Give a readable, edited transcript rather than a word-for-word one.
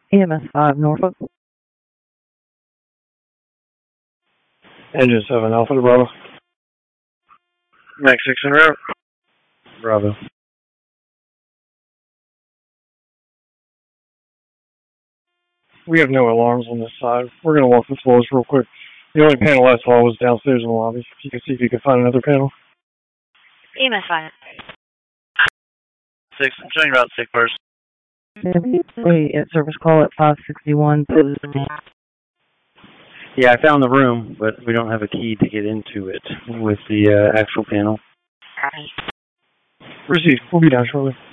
EMS 5 Norfolk. Engine 7 Alpha to Bravo. Max 6 en route. Bravo. We have no alarms on this side. We're going to walk the floors real quick. The only panel I saw was downstairs in the lobby. If you can see if you can find another panel. EMS 5. 6, I'm showing route 6 first. Service call at 561. Yeah, I found the room, but we don't have a key to get into it with the actual panel. Receive. We'll be down shortly.